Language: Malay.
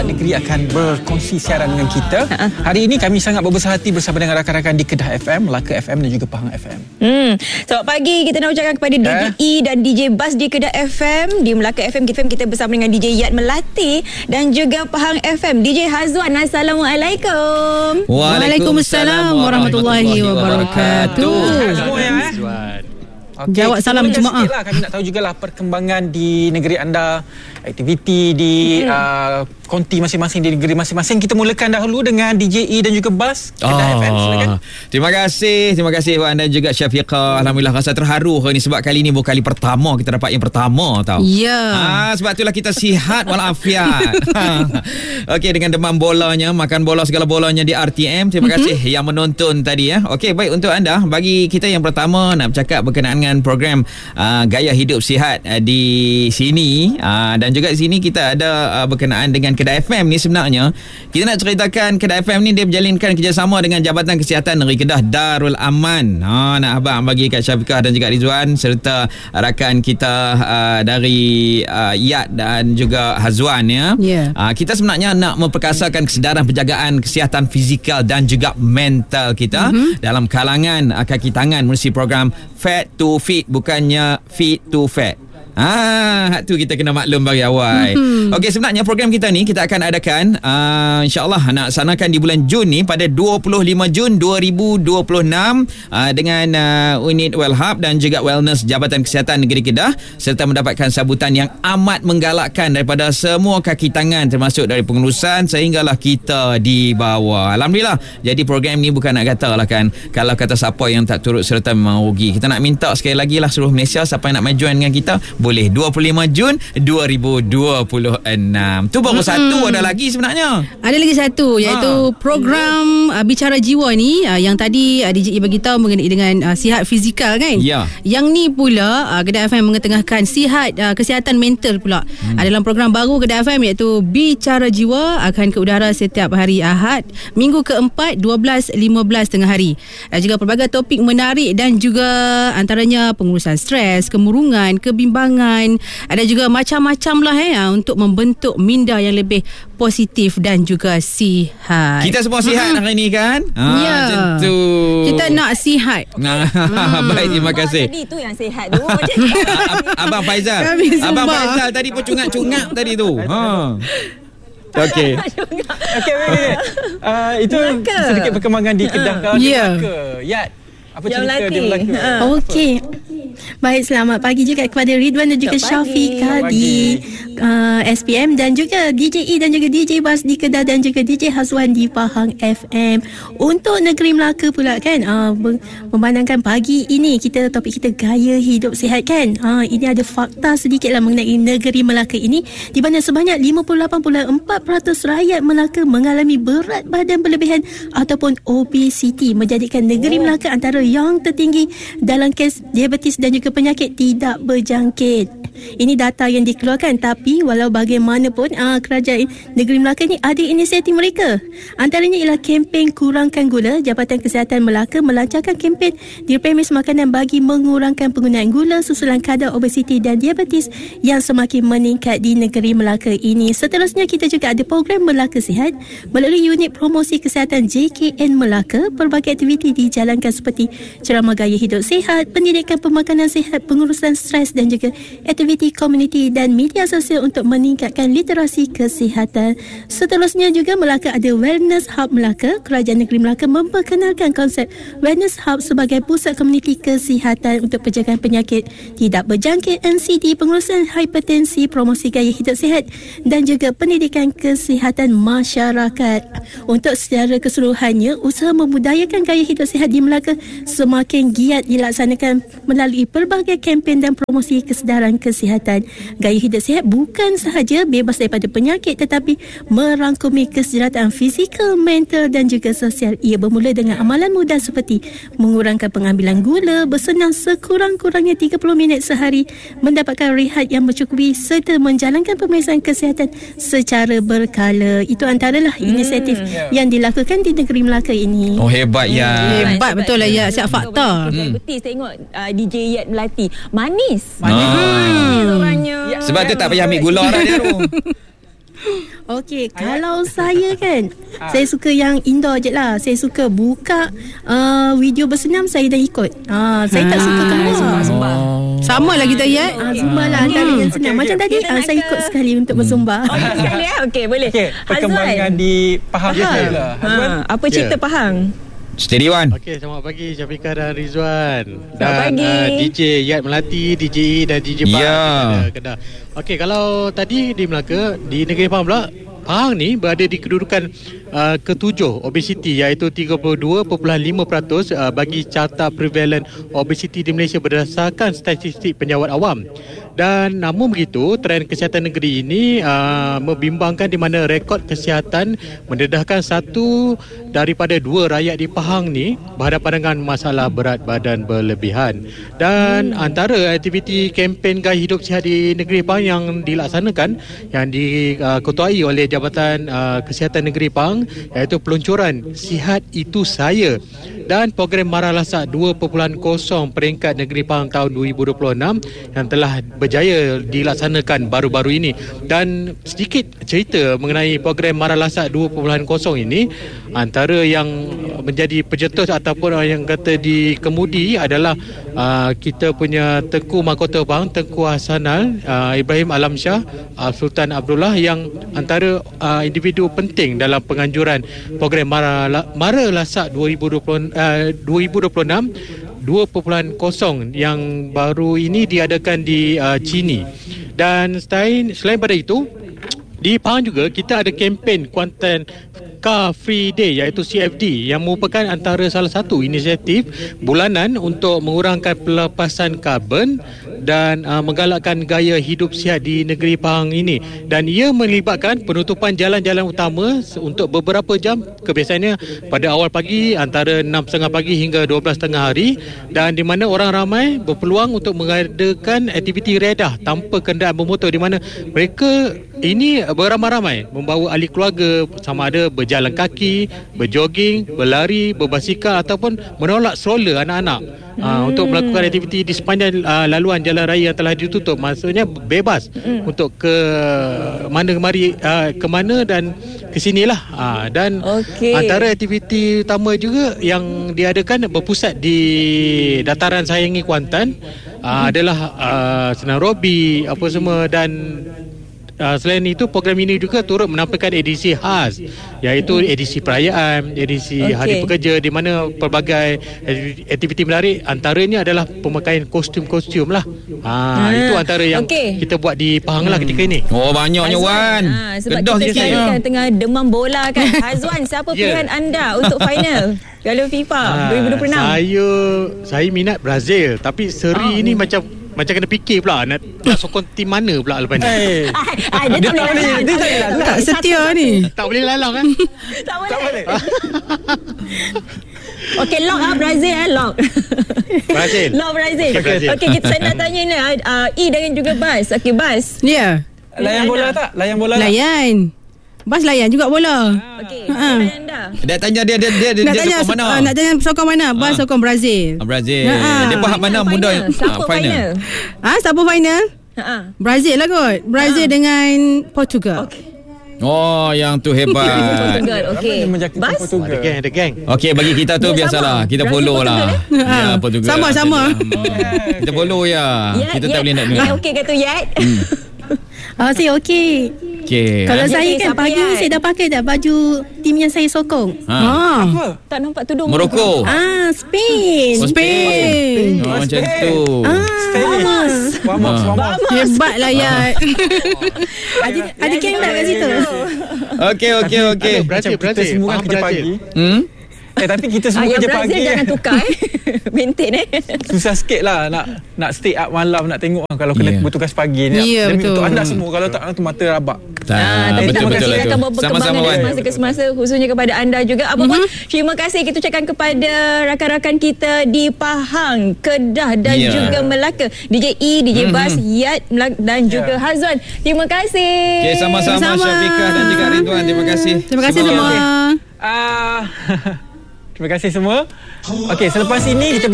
Negeri akan berkongsi siaran dengan kita. Hari ini kami sangat berbesar hati bersama dengan rakan-rakan di Kedah FM, Melaka FM dan juga Pahang FM. Selamat pagi kita nak ucapkan kepada DJ dan DJ Bas di Kedah FM. Di Melaka FM kita bersama dengan DJ Yat Melati dan juga Pahang FM DJ Hazwan. Assalamualaikum. Waalaikumsalam warahmatullahi wabarakatuh. Okay, jawab salam Jumaat. Kami nak tahu jugalah perkembangan di negeri anda, aktiviti di konti masing-masing di negeri masing-masing. Kita mulakan dahulu dengan DJ E dan juga Bas Kedah FM. Silakan. Terima kasih Wan dan juga Syafiqah. Alhamdulillah rasa terharu hari ni sebab kali ni bukan kali pertama kita dapat yang pertama tau. Ya. Sebab itulah kita sihat walafiat. Okey, dengan demam bolanya, makan bola segala bolanya di RTM. Terima kasih yang menonton tadi ya. Okey, baik untuk anda. Bagi kita yang pertama nak bercakap berkenaan dengan program Gaya Hidup Sihat di sini dan juga di sini kita ada berkenaan dengan Kedah FM ni. Sebenarnya kita nak ceritakan Kedah FM ni dia berjalinkan kerjasama dengan Jabatan Kesihatan Negeri Kedah Darul Aman. Nak abang bagi Kak Syafiqah dan juga Rizwan serta rakan kita dari Yat dan juga Hazwan ya. Kita sebenarnya nak memperkasakan kesedaran penjagaan kesihatan fizikal dan juga mental kita dalam kalangan kaki tangan melalui program Fat to Fit, bukannya Fit to Fat. Hak tu kita kena maklum bagi awal. Okey, sebenarnya program kita ni kita akan adakan insya-Allah nak sanakan di bulan Jun ni pada 25 Jun 2026 dengan unit Wellhub dan juga Wellness Jabatan Kesihatan Negeri Kedah serta mendapatkan sambutan yang amat menggalakkan daripada semua kaki tangan termasuk dari pengurusan sehinggalah kita di bawah. Alhamdulillah. Jadi program ni bukan nak katalah kan kalau kata siapa yang tak turut serta memang rugi. Kita nak minta sekali lagi lah seluruh Malaysia siapa yang nak join dengan kita boleh 25 Jun 2026. Tu baru satu, ada lagi sebenarnya. Ada lagi satu iaitu program Bicara Jiwa ni yang tadi DJ bagi tahu mengenai dengan sihat fizikal kan. Ya. Yang ni pula Kedah FM mengetengahkan sihat kesihatan mental pula. Dalam program baru Kedah FM iaitu Bicara Jiwa akan ke udara setiap hari Ahad, minggu keempat 12.15 tengah hari. Juga pelbagai topik menarik dan juga antaranya pengurusan stres, kemurungan, kebimbangan, ada juga macam-macam lah untuk membentuk minda yang lebih positif dan juga sihat. Kita semua sihat hari ni kan? Ya. Macam tu. Kita nak sihat. Baik, terima kasih. Tadi tu yang sihat tu. Abang Faizal. Abang Faizal tadi pun cungak-cungak tadi tu. Okey. Itu sedikit perkembangan di Kedah dan Melaka. Yat, apa cerita di Melaka? Okey. Baik, selamat pagi juga kepada Ridwan dan juga Syafiqah di SPM dan juga DJ E dan juga DJ Bas di Kedah dan juga DJ Hazwan di Pahang FM. Untuk negeri Melaka pula kan, memandangkan pagi ini topik kita gaya hidup sihat kan. Ini ada fakta sedikit lah mengenai negeri Melaka ini, di mana sebanyak 58.4% rakyat Melaka mengalami berat badan berlebihan ataupun obesiti, menjadikan negeri Melaka antara yang tertinggi dalam kes diabetes dan juga penyakit tidak berjangkit. Ini data yang dikeluarkan, tapi walau bagaimanapun kerajaan negeri Melaka ni ada inisiatif mereka. Antaranya ialah kempen kurangkan gula. Jabatan Kesihatan Melaka melancarkan kempen di premis makanan bagi mengurangkan penggunaan gula susulan kadar obesiti dan diabetes yang semakin meningkat di negeri Melaka ini. Seterusnya kita juga ada program Melaka Sihat melalui unit promosi kesihatan JKN Melaka. Pelbagai aktiviti dijalankan seperti ceramah gaya hidup sihat, pendidikan pemakanan sihat, pengurusan stres dan juga aktiviti komuniti dan media sosial untuk meningkatkan literasi kesihatan. Seterusnya juga Melaka ada Wellness Hub Melaka. Kerajaan Negeri Melaka memperkenalkan konsep Wellness Hub sebagai pusat komuniti kesihatan untuk penjagaan penyakit tidak berjangkit NCD, pengurusan hipertensi, promosi gaya hidup sihat dan juga pendidikan kesihatan masyarakat. Untuk secara keseluruhannya, usaha membudayakan gaya hidup sihat di Melaka semakin giat dilaksanakan melalui pelbagai kempen dan promosi kesedaran kesihatan. Gaya hidup sihat bukan sahaja bebas daripada penyakit tetapi merangkumi kesejahteraan fizikal, mental dan juga sosial. Ia bermula dengan amalan mudah seperti mengurangkan pengambilan gula, bersenam sekurang-kurangnya 30 minit sehari, mendapatkan rehat yang mencukupi serta menjalankan pemeriksaan kesihatan secara berkala. Itu antaralah inisiatif yang dilakukan di negeri Melaka ini. Oh, hebat ya. Hebat betul lah ya. Siap fakta. Betis tengok DJ Yat Melati. Manis Manis orangnya. Sebab tu tak payah ambil gula dah dia tu. Okey, kalau saya kan, saya suka yang indoor je lah. Saya suka buka video bersenam, saya dah ikut. Saya tak suka keluar. Sama lah kita ya. Zumba lah antara yang senang. Macam tadi saya ikut sekali untuk berzumba. Sekali Okey, boleh. Perkembangan di Pahang. Apa cerita Pahang? Steady Wan. Okey, selamat pagi Syafiqah dan Rizwan. Selamat pagi. DJ Yat Melati, DJ E dan DJ Bar Kedah. Okey, kalau tadi di Melaka, di negeri Pahang pula, Pahang ni berada di kedudukan ke-7 obesiti, iaitu 32.5% bagi carta prevalent obesiti di Malaysia berdasarkan statistik penjawat awam. Dan namun begitu, trend kesihatan negeri ini membimbangkan di mana rekod kesihatan mendedahkan satu daripada dua rakyat di Pahang ni berhadapan dengan masalah berat badan berlebihan. Dan antara aktiviti kempen gaya hidup sihat di negeri Pahang yang dilaksanakan, yang diketuai oleh Jabatan Kesihatan Negeri Pahang, iaitu peluncuran Sihat Itu Saya dan program Mara Lasak 2.0 peringkat negeri Pahang tahun 2026 yang telah berjaya dilaksanakan baru-baru ini. Dan sedikit cerita mengenai program Mara Lasak 2.0 ini, antara yang menjadi pencetus ataupun yang kata dikemudi adalah kita punya Tengku Mahkota Pahang, Tengku Hasanal, Ibrahim Alamsyah, Sultan Abdullah, yang antara individu penting dalam penganjuran program Mara Lasak 2026 2.0 yang baru ini diadakan di Chini. Dan selain pada itu, di Pahang juga kita ada kempen Kuantan Car Free Day, iaitu CFD, yang merupakan antara salah satu inisiatif bulanan untuk mengurangkan pelepasan karbon dan menggalakkan gaya hidup sihat di negeri Pahang ini. Dan ia melibatkan penutupan jalan-jalan utama untuk beberapa jam, kebiasaannya pada awal pagi antara 6.30 pagi hingga 12.30 hari, dan di mana orang ramai berpeluang untuk mengadakan aktiviti redah tanpa kenderaan bermotor, di mana mereka ini beramai-ramai membawa ahli keluarga, sama ada berjalan kaki, berjoging, berlari, berbasikal ataupun menolak stroller anak-anak untuk melakukan aktiviti di sepanjang laluan jalan raya yang telah ditutup. Maksudnya bebas untuk ke mana dan ke sinilah. Dan antara aktiviti utama juga yang diadakan berpusat di dataran sayangi Kuantan adalah senam robi apa semua. Dan selain itu, program ini juga turut menampilkan edisi khas, iaitu edisi perayaan, edisi Hari Pekerja, di mana pelbagai aktiviti menarik, antaranya adalah pemakaian kostum-kostum lah. Itu antara yang kita buat di Pahang lah ketika ini. Oh, banyaknya Wan. Sebab Kedah kita sekarang kan tengah demam bola kan. Hazwan, siapa pilihan anda untuk final Piala FIFA 2026? Saya minat Brazil, tapi seri ini macam kena fikir pula nak sokong tim mana pula lepas ni. Dia tak boleh tak setia ni. Tak boleh lalang kan? Tak boleh. Okey, lock Brazil lock. Lock Brazil. Okey, saya nak tanya ni E dengan juga Bas. Okey, Bas. Ya. Layan bola tak? Layan bola tak? Layan. Bas layan juga bola. Okey, layan dah. Dia tanya dia sokong mana? Nak tanya sokong mana? Bas sokong Brazil. Brazil. Dia faham mana muda final. Siapa final? Brazil lah kot. Brazil dengan Portugal. Oh, yang tu hebat. Portugal. Okey. Bas? Ada geng. Okey, bagi kita tu biasalah. Kita follow lah. Ya, Portugal. Sama-sama. Kita follow ya. Kita tak boleh nak dengar. Okey kata Yat. Saya okey. Kalau saya kan pagi ni saya dah pakai dah baju tim yang saya sokong. Apa? Tak nampak tudung Morocco. Spain. Spain. Macam tu. Vamos. Hebat lah Yat. Ada geng tak kat situ? Okey. Brazil. Kita semua kan kerja pagi. Tapi kita semua kerja pagi. Brazil jangan tukar maintain Susah sikit lah nak stay up malam, nak tengok kalau kena bertugas pagi ni. Betul. Untuk anda semua, kalau tak tu mata rabak. Tapi terima kasih akan berperkembangan dari semasa ke semasa, khususnya kepada anda juga. Apa pun terima kasih kita ucapkan kepada rakan-rakan kita di Pahang, Kedah dan juga Melaka, DJ E, DJ Bas, Yat dan juga Hazwan. Terima kasih. Okay, sama-sama Syafiqah dan juga Ridwan. Terima kasih. Terima kasih semua. Terima kasih semua. Okey, selepas ini kita